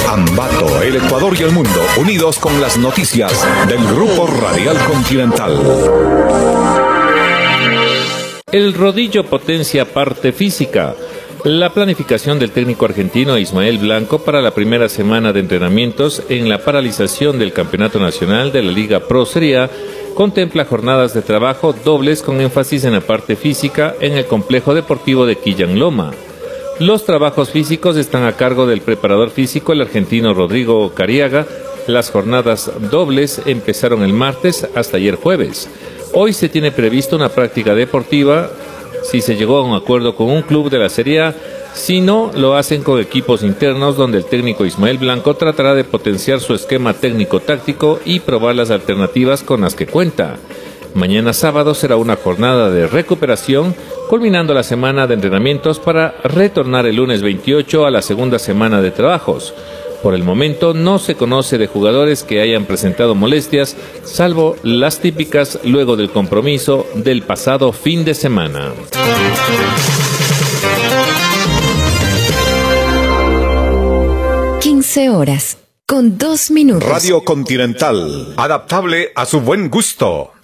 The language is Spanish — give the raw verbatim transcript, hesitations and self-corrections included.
Ambato, el Ecuador y el mundo, unidos con las noticias del Grupo Radial Continental. El rodillo potencia parte física. La planificación del técnico argentino Ismael Blanco para la primera semana de entrenamientos en la paralización del Campeonato Nacional de la Liga Pro Serie A contempla jornadas de trabajo dobles con énfasis en la parte física en el complejo deportivo de Quillán Loma. Los trabajos físicos están a cargo del preparador físico, el argentino Rodrigo Cariaga. Las jornadas dobles empezaron el martes hasta ayer jueves. Hoy se tiene previsto una práctica deportiva, si se llegó a un acuerdo con un club de la Serie A, si no, lo hacen con equipos internos donde el técnico Ismael Blanco tratará de potenciar su esquema técnico-táctico y probar las alternativas con las que cuenta. Mañana sábado será una jornada de recuperación, culminando la semana de entrenamientos para retornar el lunes veintiocho a la segunda semana de trabajos. Por el momento no se conoce de jugadores que hayan presentado molestias, salvo las típicas luego del compromiso del pasado fin de semana. quince horas, con dos minutos. Radio Continental, adaptable a su buen gusto.